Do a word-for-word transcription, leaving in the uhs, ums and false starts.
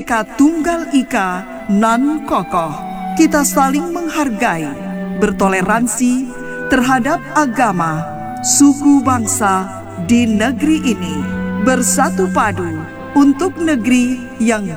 Bhinneka Tunggal Ika nan kokoh. Kita saling menghargai, bertoleransi terhadap agama, suku, bangsa di negeri ini, bersatu padu untuk negeri yang